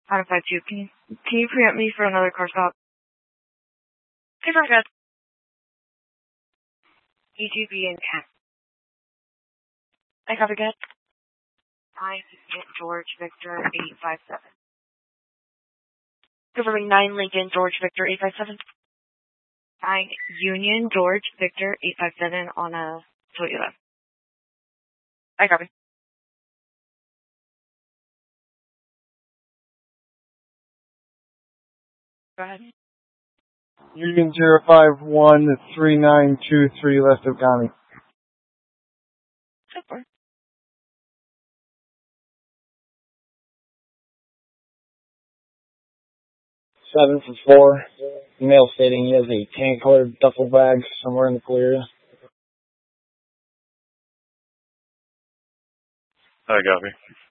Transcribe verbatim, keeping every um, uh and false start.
Out of five two. Can you can you preempt me for another car stop? Okay, very good. E two B and ten. I copy good. nine George Victor eight five seven. Confirming nine Lincoln George Victor eight five seven. nine Union George Victor eight five seven on a Toyota. I copy. Go ahead. Union zero five one three nine two three left of County. So far. Seven for four. Email stating he has a tan colored duffel bag somewhere in the pool area. I copy.